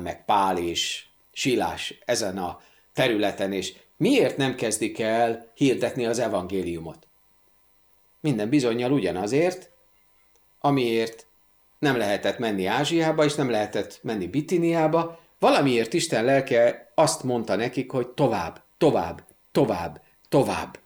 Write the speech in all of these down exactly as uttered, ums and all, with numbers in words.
meg Pál és Silás ezen a területen, és miért nem kezdik el hirdetni az evangéliumot? Minden bizonnyal ugyanazért, amiért nem lehetett menni Ázsiába, és nem lehetett menni Bitiniába, valamiért Isten lelke azt mondta nekik, hogy tovább, tovább, tovább, tovább.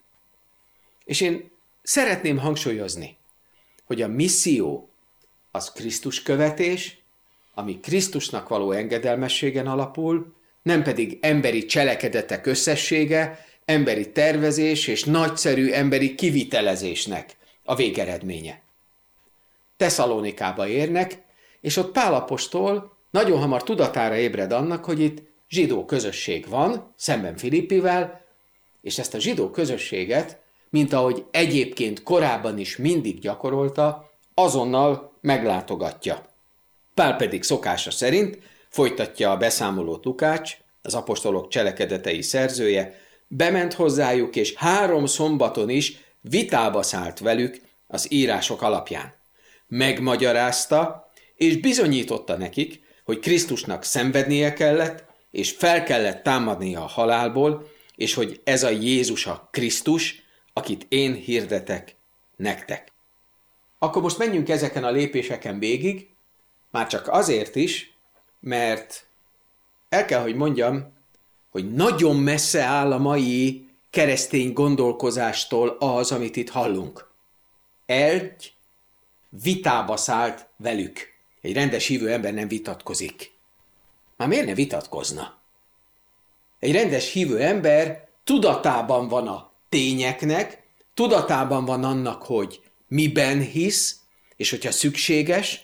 És én szeretném hangsúlyozni, hogy a misszió az Krisztus követés, ami Krisztusnak való engedelmességen alapul, nem pedig emberi cselekedetek összessége, emberi tervezés és nagyszerű emberi kivitelezésnek a végeredménye. Tesszalonikába érnek, és ott Pál apostol nagyon hamar tudatára ébred annak, hogy itt zsidó közösség van, szemben Filippivel, és ezt a zsidó közösséget, mint ahogy egyébként korábban is mindig gyakorolta, azonnal meglátogatja. Pál pedig szokása szerint folytatja a beszámolót Lukács, az apostolok cselekedetei szerzője, bement hozzájuk, és három szombaton is vitába szállt velük az írások alapján. Megmagyarázta, és bizonyította nekik, hogy Krisztusnak szenvednie kellett, és fel kellett támadnia a halálból, és hogy ez a Jézus a Krisztus, akit én hirdetek nektek. Akkor most menjünk ezeken a lépéseken végig, már csak azért is, mert el kell, hogy mondjam, hogy nagyon messze áll a mai keresztény gondolkozástól az, amit itt hallunk. Egy vitába szállt velük. Egy rendes hívő ember nem vitatkozik. Már miért ne vitatkozna? Egy rendes hívő ember tudatában van a tényeknek, tudatában van annak, hogy miben hisz, és hogyha szükséges,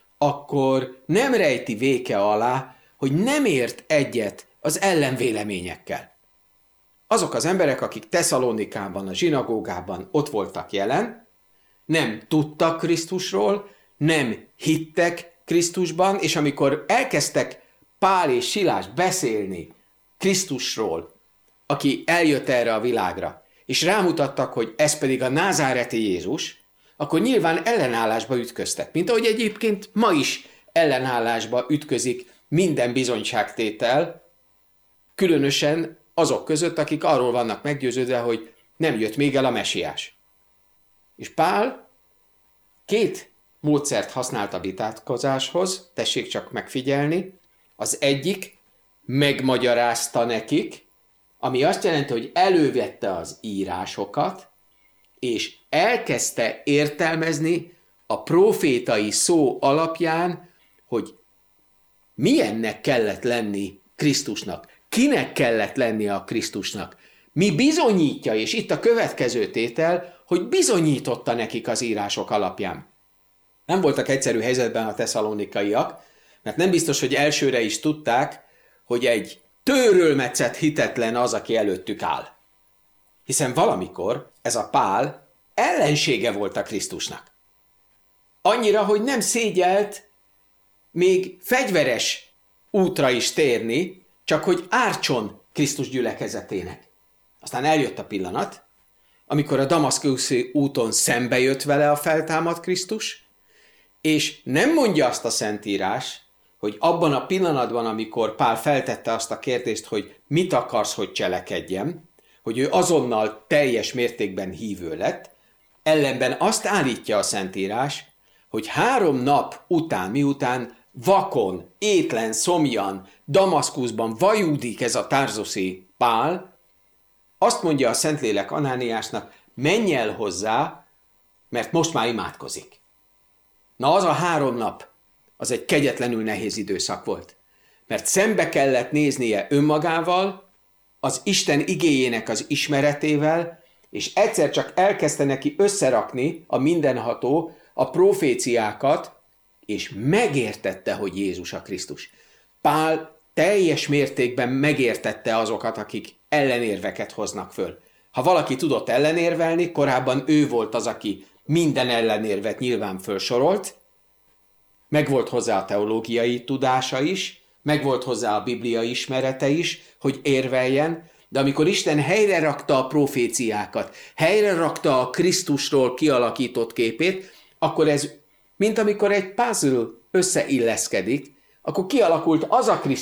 akkor nem rejti véke alá, hogy nem ért egyet az ellenvéleményekkel. Azok az emberek, akik Tesszalonikában, a zsinagógában ott voltak jelen, nem tudtak Krisztusról, nem hittek Krisztusban, és amikor elkezdtek Pál és Silás beszélni Krisztusról, aki eljött erre a világra, és rámutattak, hogy ez pedig a názáreti Jézus, akkor nyilván ellenállásba ütköztek, mint ahogy egyébként ma is ellenállásba ütközik minden bizonyságtétel, különösen azok között, akik arról vannak meggyőződve, hogy nem jött még el a mesiás. És Pál két módszert használt a vitatkozáshoz, tessék csak megfigyelni. Az egyik megmagyarázta nekik, ami azt jelenti, hogy elővette az írásokat, és elkezdte értelmezni a profétai szó alapján, hogy milyennek kellett lenni Krisztusnak, kinek kellett lennie a Krisztusnak. Mi bizonyítja, és itt a következő tétel, hogy bizonyította nekik az írások alapján. Nem voltak egyszerű helyzetben a tesszalonikaiak, mert nem biztos, hogy elsőre is tudták, hogy egy tőrölmetszett hitetlen az, aki előttük áll. Hiszen valamikor ez a Pál ellensége volt a Krisztusnak. Annyira, hogy nem szégyelt még fegyveres útra is térni, csak hogy ártson Krisztus gyülekezetének. Aztán eljött a pillanat, amikor a damaszkuszi úton szembe jött vele a feltámadt Krisztus, és nem mondja azt a Szentírás, hogy abban a pillanatban, amikor Pál feltette azt a kérdést, hogy mit akarsz, hogy cselekedjem, hogy ő azonnal teljes mértékben hívő lett, ellenben azt állítja a Szentírás, hogy három nap után, miután vakon, étlen, szomjan, Damaszkuszban vajúdik ez a tárzuszi Pál, azt mondja a Szentlélek Anániásnak, menj el hozzá, mert most már imádkozik. Na az a három nap, az egy kegyetlenül nehéz időszak volt, mert szembe kellett néznie önmagával, az Isten igéjének az ismeretével, és egyszer csak elkezdte neki összerakni a mindenható a proféciákat, és megértette, hogy Jézus a Krisztus. Pál teljes mértékben megértette azokat, akik ellenérveket hoznak föl. Ha valaki tudott ellenérvelni, korábban ő volt az, aki minden ellenérvet nyilván fölsorolt, megvolt hozzá a teológiai tudása is, megvolt hozzá a Biblia ismerete is, hogy érveljen, de amikor Isten helyre rakta a proféciákat, helyre rakta a Krisztusról kialakított képét, akkor ez, mint amikor egy puzzle összeilleszkedik, akkor kialakult az a Krisztus,